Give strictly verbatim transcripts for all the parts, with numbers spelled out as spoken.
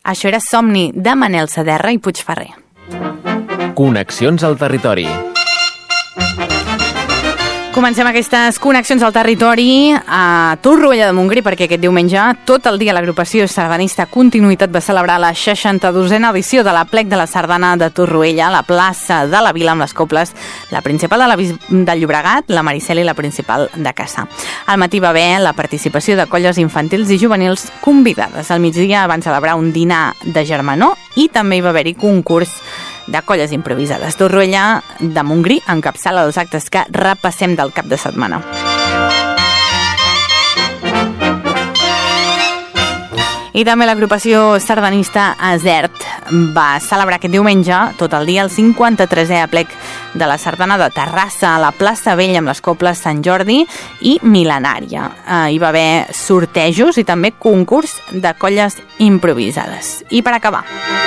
Això era Somni, de Manel Saderra i Puigferrer. Connexions al territori. Comencem aquestes connexions al territori a Torroella de Montgrí, perquè aquest diumenge tot el dia l'agrupació sardanista Continuïtat va celebrar la seixanta-dosena edició de l'Aplec de la Sardana de Torroella a la plaça de la Vila amb les coples, la principal de la del Llobregat, la Maricel i la principal de Cassà. Al matí va haver la participació de colles infantils i juvenils convidades. Al migdia van celebrar un dinar de germanor i també hi va haver-hi concurs de colles improvisades. Torroella de Montgrí encapçala els actes que repassem del cap de setmana. I també l'agrupació sardanista Asert va celebrar aquest diumenge tot el dia el cinquanta-tresè aplec de la Sardana de Terrassa a la plaça Vella amb les coples Sant Jordi i Mil·lenària. Eh, hi va haver sortejos i també concurs de colles improvisades. I per acabar,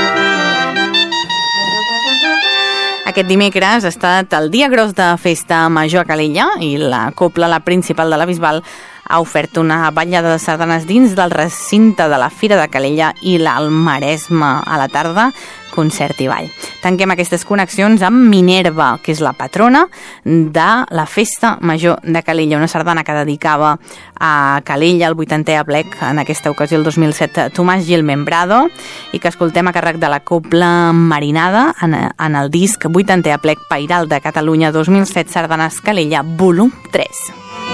aquest dimecres ha estat el dia gros de festa major a Calella i la copla, la principal de la Bisbal, ha ofert una ballada de sardanes dins del recinte de la Fira de Calella i l'Alt Maresme a la tarda, concert i ball. Tanquem aquestes connexions amb Minerva, que és la patrona de la Festa Major de Calella, una sardana que dedicava a Calella el vuitantè aplec, en aquesta ocasió el dos mil set, Tomàs Gil Membrado, i que escoltem a càrrec de la copla Marinada en, en el disc vuitantè aplec Pairal de Catalunya dos mil set, Sardanes Calella, volum tres.